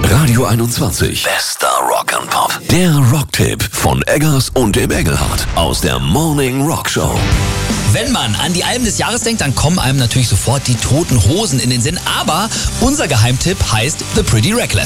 Radio 21. Bester Rock'n'Pop. Der Rocktipp von Eggers und dem Engelhardt aus der Morning Rock Show. Wenn man an die Alben des Jahres denkt, dann kommen einem natürlich sofort die Toten Hosen in den Sinn. Aber unser Geheimtipp heißt The Pretty Reckless.